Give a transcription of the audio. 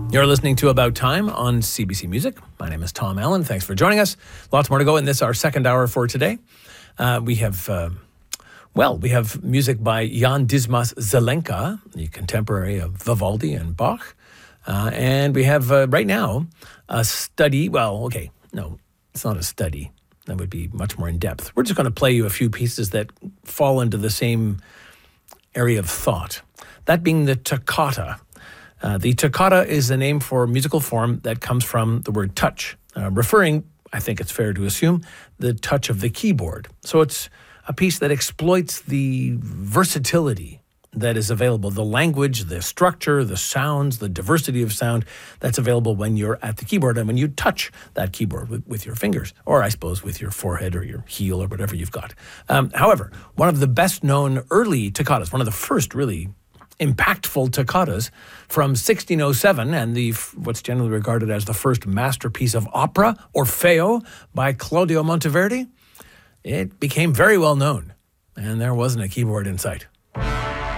You're listening to About Time on CBC Music. My name is Tom Allen. Thanks for joining us. Lots more to go in this, our second hour for today. We have music by Jan Dismas Zelenka, the contemporary of Vivaldi and Bach. And we have right now a study. Well, okay, no, it's not a study. That would be much more in depth. We're just going to play you a few pieces that fall into the same area of thought. That being the toccata. The toccata is a name for a musical form that comes from the word touch, referring, I think it's fair to assume, the touch of the keyboard. So it's a piece that exploits the versatility that is available, the language, the structure, the sounds, the diversity of sound that's available when you're at the keyboard and when you touch that keyboard with your fingers, or I suppose with your forehead or your heel or whatever you've got. However, one of the best known early toccatas, one of the first really impactful toccatas from 1607 and what's generally regarded as the first masterpiece of opera, Orfeo, by Claudio Monteverdi, it became very well known, and there wasn't a keyboard in sight.